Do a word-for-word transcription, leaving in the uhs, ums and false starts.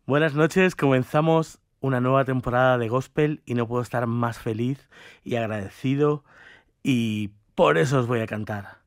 Buenas noches, comenzamos una nueva temporada de Gospel y no puedo estar más feliz y agradecido y por eso os voy a cantar.